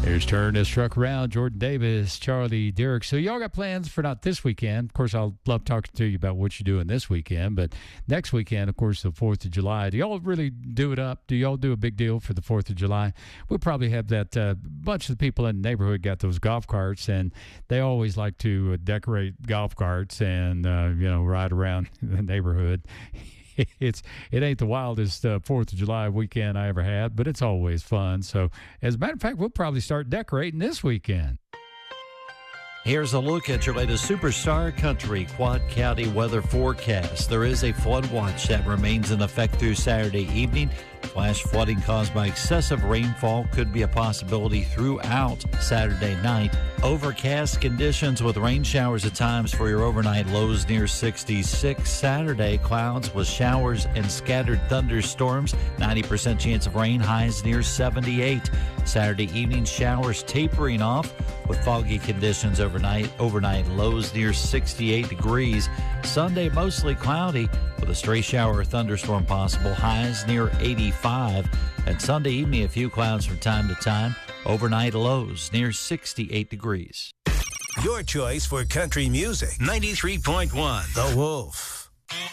Here's Turn This Truck Around, Jordan Davis, Charlie Derrick. So y'all got plans for not this weekend. Of course, I'll love talking to you about what you're doing this weekend, but next weekend, of course, the 4th of July. Do y'all really do it up? Do y'all do a big deal for the 4th of July? We'll probably have that bunch of the people in the neighborhood got those golf carts, and they always like to decorate golf carts and, ride around the neighborhood. It ain't the wildest 4th of July weekend I ever had, but it's always fun. So, as a matter of fact, we'll probably start decorating this weekend. Here's a look at your latest Superstar Country Quad County weather forecast. There is a flood watch that remains in effect through Saturday evening. Flash flooding caused by excessive rainfall could be a possibility throughout Saturday night. Overcast conditions with rain showers at times for your overnight lows near 66. Saturday, clouds with showers and scattered thunderstorms. 90% chance of rain, highs near 78. Saturday evening, showers tapering off with foggy conditions overnight. Overnight lows near 68 degrees. Sunday, mostly cloudy with a stray shower or thunderstorm possible. Highs near 85. And Sunday evening, a few clouds from time to time. Overnight lows near 68 degrees. Your choice for country music. 93.1 The Wolf.